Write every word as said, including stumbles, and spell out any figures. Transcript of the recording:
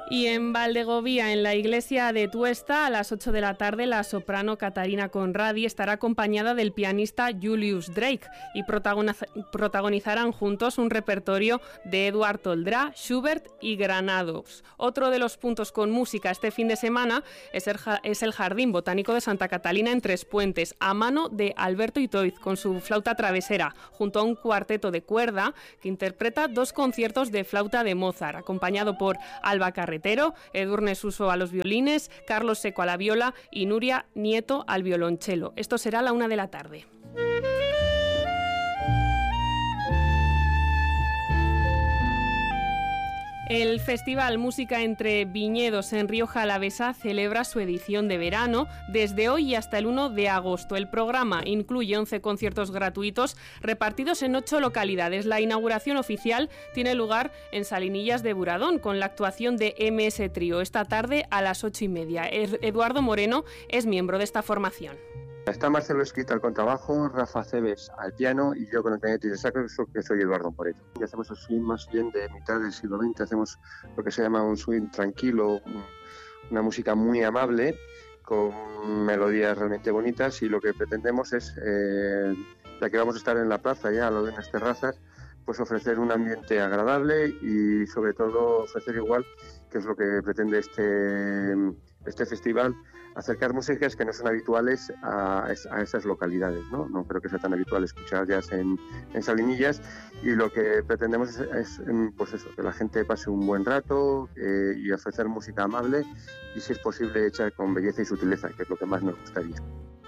Y en Valdegovía, en la iglesia de Tuesta, a las ocho de la tarde, la soprano Catarina Conradi estará acompañada del pianista Julius Drake y protagoniz- protagonizarán juntos un repertorio de Eduard Toldrá, Schubert y Granados. Otro de los puntos con música este fin de semana es el, ja- es el Jardín Botánico de Santa Catalina en Tres Puentes, a mano de Alberto Itoiz, con su flauta travesera, junto a un cuarteto de cuerda que interpreta dos conciertos de flauta de Mozart, acompañado por Alba Carretero, Edurne Suso a los violines, Carlos Seco a la viola y Nuria Nieto al violonchelo. Esto será a la una de la tarde. El Festival Música entre Viñedos en Rioja Alavesa celebra su edición de verano desde hoy y hasta el uno de agosto. El programa incluye once conciertos gratuitos repartidos en ocho localidades. La inauguración oficial tiene lugar en Salinillas de Buradón con la actuación de eme ese Trío esta tarde a las ocho y media. Eduardo Moreno es miembro de esta formación. Está Marcelo Esquita al contrabajo, Rafa Cebes al piano y yo con el clarinete de sacro, que soy Eduardo Moreno. Y hacemos el swing más bien de mitad del siglo veinte, hacemos lo que se llama un swing tranquilo, una música muy amable, con melodías realmente bonitas, y lo que pretendemos es, eh, ya que vamos a estar en la plaza, ya en las terrazas, pues ofrecer un ambiente agradable y sobre todo ofrecer igual, que es lo que pretende este, este festival, acercar músicas que no son habituales a, a esas localidades, ¿no? No creo que sea tan habitual escuchar jazz en, en Salinillas, y lo que pretendemos es, es pues eso, que la gente pase un buen rato eh, y ofrecer música amable y, si es posible, hecha con belleza y sutileza, que es lo que más nos gustaría.